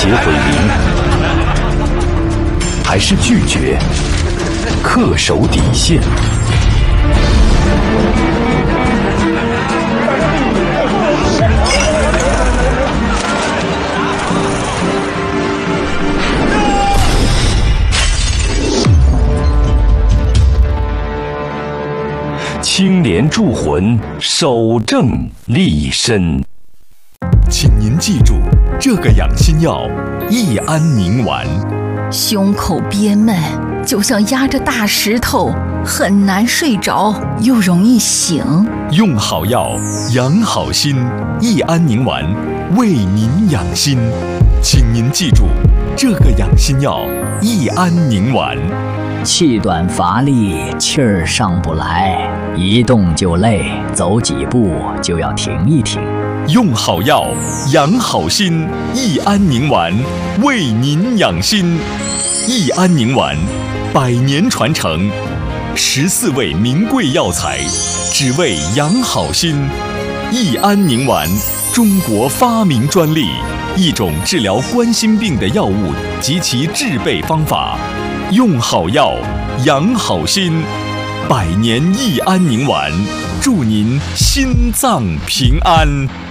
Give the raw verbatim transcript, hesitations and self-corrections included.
劫毁灵，还是拒绝恪守底线？青莲铸魂，守正立身。 请您记住，这个养心药益安宁丸。 胸口憋闷，就像压着大石头，很难睡着，又容易醒。 用好药，养好心，益安宁丸为您养心。请您记住，这个养心药益安宁丸。 气短乏力，气儿上不来，一动就累，走几步就要停一停。 用好药，养好心，益安宁丸为您养心。益安宁丸，百年传承，十四味名贵药材，只为养好心。益安宁丸，中国发明专利，一种治疗冠心病的药物及其制备方法。用好药，养好心，百年益安宁丸，祝您心脏平安。